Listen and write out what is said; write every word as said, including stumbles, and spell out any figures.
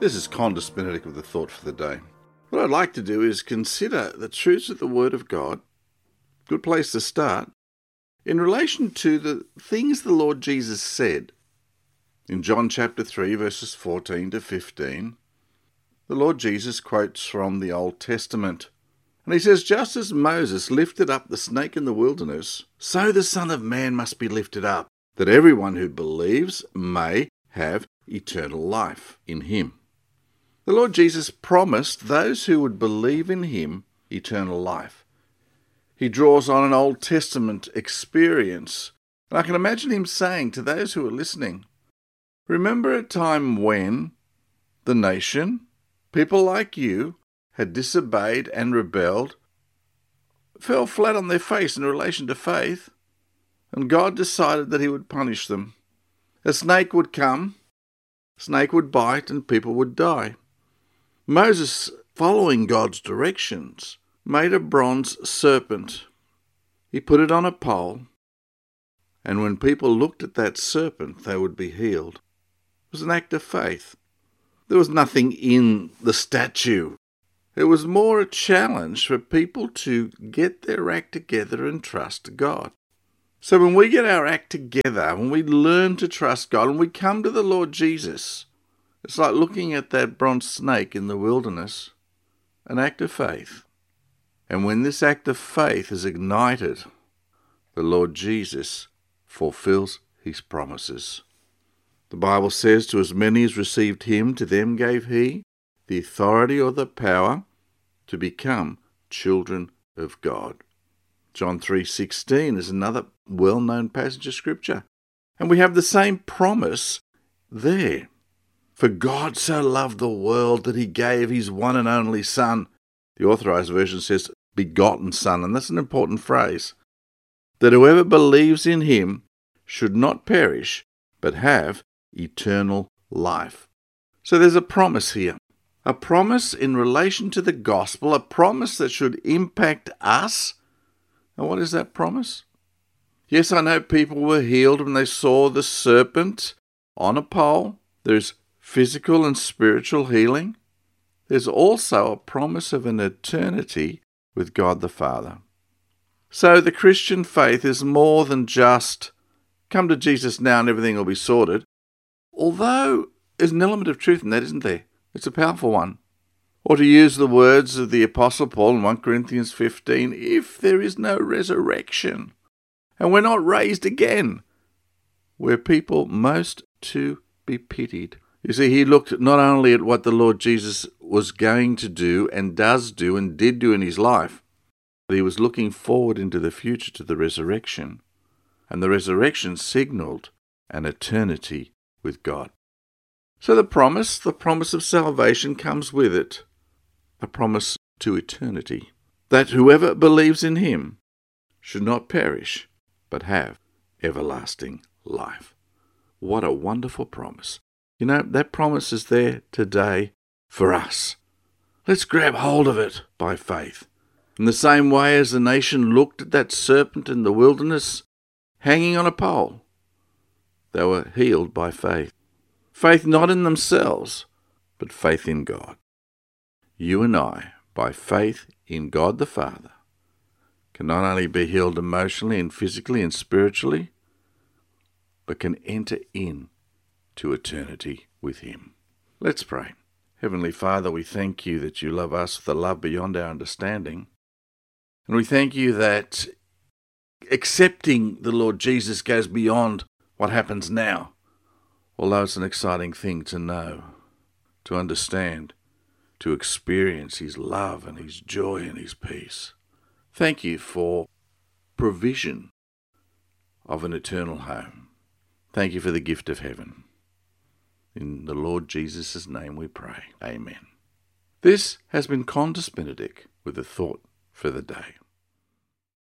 This is Condis Benedict with the thought for the day. What I'd like to do is consider the truths of the Word of God, good place to start, in relation to the things the Lord Jesus said. In John chapter three, verses fourteen to fifteen, the Lord Jesus quotes from the Old Testament. And he says, "Just as Moses lifted up the snake in the wilderness, so the Son of Man must be lifted up, that everyone who believes may have eternal life in him." The Lord Jesus promised those who would believe in him eternal life. He draws on an Old Testament experience. And I can imagine him saying to those who are listening, remember a time when the nation, people like you, had disobeyed and rebelled, fell flat on their face in relation to faith, and God decided that he would punish them. A snake would come, a snake would bite, and people would die. Moses, following God's directions, made a bronze serpent. He put it on a pole, and when people looked at that serpent, they would be healed. It was an act of faith. There was nothing in the statue. It was more a challenge for people to get their act together and trust God. So when we get our act together, when we learn to trust God, and we come to the Lord Jesus, it's like looking at that bronze snake in the wilderness, an act of faith. And when this act of faith is ignited, the Lord Jesus fulfills his promises. The Bible says, "To as many as received him, to them gave he the authority or the power to become children of God." John three sixteen is another well-known passage of Scripture. And we have the same promise there. "For God so loved the world that he gave his one and only Son." The Authorized Version says begotten Son, and that's an important phrase. "That whoever believes in him should not perish, but have eternal life." So there's a promise here. A promise in relation to the gospel, a promise that should impact us. And what is that promise? Yes, I know people were healed when they saw the serpent on a pole. There's physical and spiritual healing. There's also a promise of an eternity with God the Father. So the Christian faith is more than just come to Jesus now and everything will be sorted. Although there's an element of truth in that, isn't there? It's a powerful one. Or to use the words of the Apostle Paul in First Corinthians fifteen, if there is no resurrection and we're not raised again, we're people most to be pitied. You see, he looked not only at what the Lord Jesus was going to do and does do and did do in his life, but he was looking forward into the future to the resurrection. And the resurrection signaled an eternity with God. So the promise, the promise of salvation comes with it, a promise to eternity, that whoever believes in him should not perish, but have everlasting life. What a wonderful promise. You know, that promise is there today for us. Let's grab hold of it by faith. In the same way as the nation looked at that serpent in the wilderness hanging on a pole, they were healed by faith. Faith not in themselves, but faith in God. You and I, by faith in God the Father, can not only be healed emotionally and physically and spiritually, but can enter in to eternity with him. Let's pray. Heavenly Father, we thank you that you love us with a love beyond our understanding. And we thank you that accepting the Lord Jesus goes beyond what happens now, although it's an exciting thing to know, to understand, to experience his love and his joy and his peace. Thank you for provision of an eternal home. Thank you for the gift of heaven. In the Lord Jesus' name we pray. Amen. This has been Condis Benedict with a thought for the day.